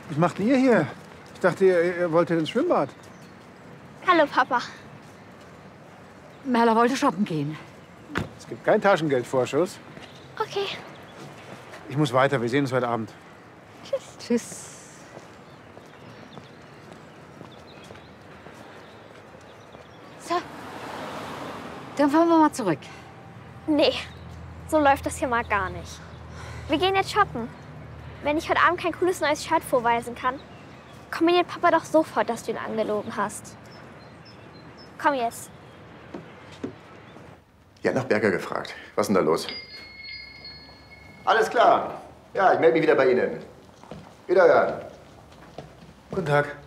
Was macht ihr hier? Ich dachte, ihr wolltet ins Schwimmbad. Hallo, Papa. Merla wollte shoppen gehen. Es gibt keinen Taschengeldvorschuss. Okay. Ich muss weiter. Wir sehen uns heute Abend. Tschüss. So. Dann fahren wir mal zurück. Nee, so läuft das hier mal gar nicht. Wir gehen jetzt shoppen. Wenn ich heute Abend kein cooles neues Shirt vorweisen kann, kommentiert Papa doch sofort, dass du ihn angelogen hast. Komm jetzt. Ja, nach Berger gefragt. Was ist denn da los? Alles klar. Ja, ich melde mich wieder bei Ihnen. Wiederhören. Guten Tag.